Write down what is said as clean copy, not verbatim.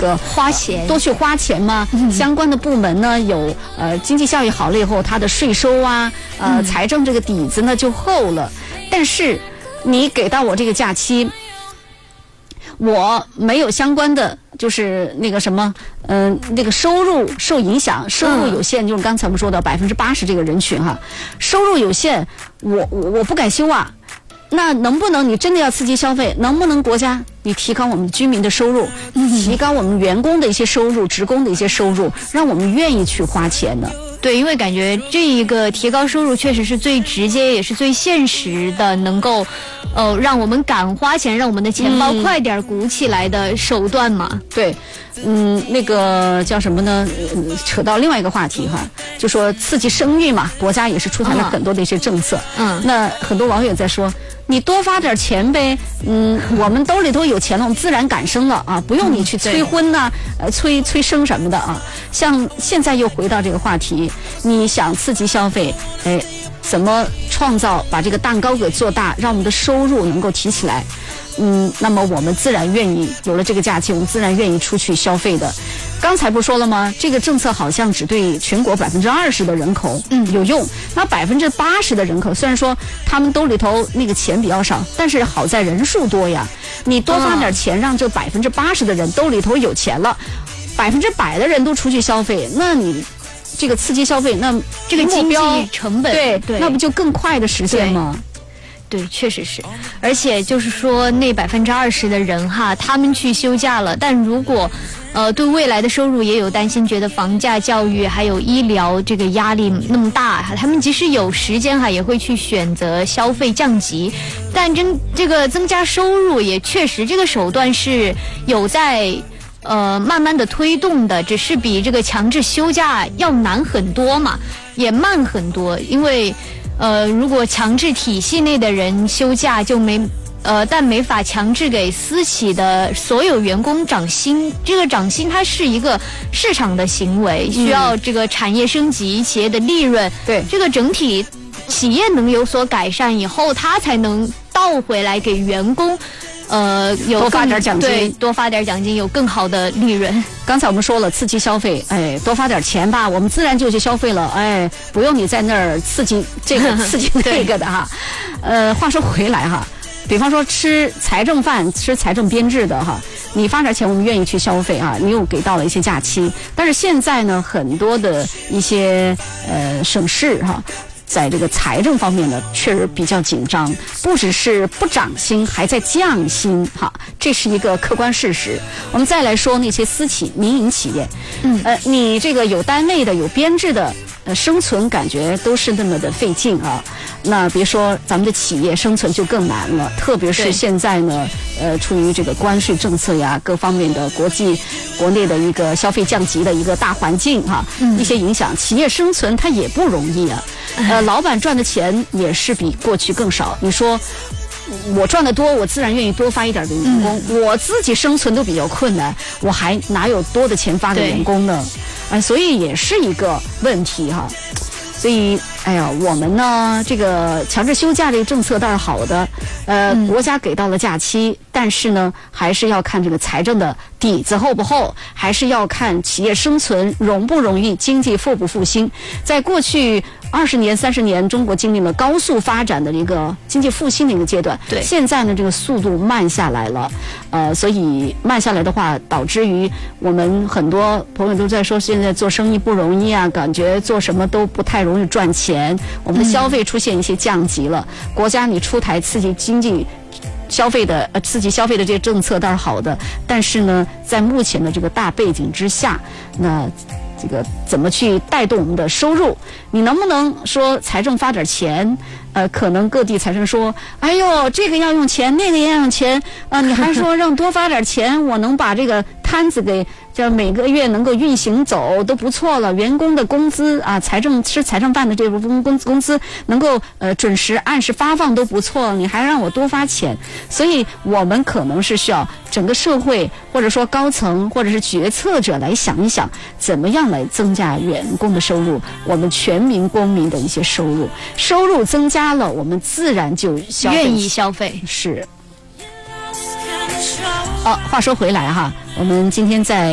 个花钱， 多去花钱嘛。相关的部门呢有经济效益好了以后，它的税收啊财政这个底子呢就厚了。但是你给到我这个假期，我没有相关的就是那个什么那个收入受影响，收入有限，就是刚才我们说的80%这个人群哈，收入有限，我不敢休啊。那能不能你真的要刺激消费？能不能国家你提高我们居民的收入，提高我们员工的一些收入，职工的一些收入，让我们愿意去花钱呢？ 对，因为感觉这一个提高收入确实是最直接也是最现实的，能够让我们敢花钱，让我们的钱包快点鼓起来的手段嘛。 对，那个叫什么呢？扯到另外一个话题哈，就说刺激生育嘛，国家也是出台了很多的一些政策。那很多网友在说，你多发点钱呗，我们兜里头有钱了，我们自然敢生了啊，不用你去催婚呐、催生什么的啊。像现在又回到这个话题，你想刺激消费，怎么创造把这个蛋糕给做大，让我们的收入能够提起来？那么我们自然愿意有了这个假期，我们自然愿意出去消费的。刚才不说了吗？这个政策好像只对全国20%的人口有用，那80%的人口虽然说他们兜里头那个钱比较少，但是好在人数多呀。你多发点钱，让这80%的人兜里头有钱了，100%的人都出去消费，那你这个刺激消费，那这个经济成本对，那不就更快的实现吗？ 对，确实是，而且就是说那20%的人哈，他们去休假了，但如果对未来的收入也有担心，觉得房价、教育还有医疗这个压力那么大哈，他们即使有时间哈，也会去选择消费降级。但这个增加收入也确实这个手段是有在慢慢的推动的，只是比这个强制休假要难很多嘛，也慢很多，因为如果强制体系内的人休假就但没法强制给私企的所有员工涨薪，这个涨薪它是一个市场的行为，需要这个产业升级，企业的利润， 对这个整体企业能有所改善以后，它才能倒回来给员工。有多发点奖金， 对，多发点奖金，有更好的利润。 刚才我们说了刺激消费，多发点钱吧，我们自然就去消费了，不用你在那儿刺激这个刺激那个的哈。话说回来哈，比方说吃财政饭、吃财政编制的哈，你发点钱，我们愿意去消费啊，你又给到了一些假期，但是现在呢，很多的一些省市哈。在这个财政方面呢，确实比较紧张，不只是不涨薪，还在降薪哈，这是一个客观事实。我们再来说那些私企、民营企业，你这个有单位的、有编制的，生存感觉都是那么的费劲啊。那别说咱们的企业生存就更难了，特别是现在呢，出于这个关税政策呀，各方面的国内的一个消费降级的一个大环境哈，一些影响，企业生存它也不容易啊。老板赚的钱也是比过去更少。你说我赚得多，我自然愿意多发一点给员工。我自己生存都比较困难，我还哪有多的钱发给员工呢？所以也是一个问题哈。所以，我们呢，这个强制休假这个政策倒是好的，国家给到了假期，但是呢，还是要看这个财政的底子厚不厚，还是要看企业生存容不容易，经济复不复兴。在过去20年、30年，中国经历了高速发展的一个经济复兴的一个阶段。 对， 现在呢，这个速度慢下来了，所以慢下来的话，导致于我们很多朋友都在说，现在做生意不容易啊，感觉做什么都不太容易赚钱，我们的消费出现一些降级了。国家你出台刺激经济消费的刺激消费的这些政策倒是好的，但是呢，在目前的这个大背景之下，那这个怎么去带动我们的收入？你能不能说财政发点钱？可能各地财政说，哎呦，这个要用钱，那个也要用钱，你还说让多发点钱，我能把这个摊子给这每个月能够运行走都不错了。员工的工资啊，吃财政饭的这部分工资能够准时按时发放都不错，你还让我多发钱，所以我们可能是需要整个社会或者说高层或者是决策者来想一想，怎么样来增加员工的收入，我们全民公民的一些收入增加了，我们自然就愿意消费。 是。话说回来哈，我们今天在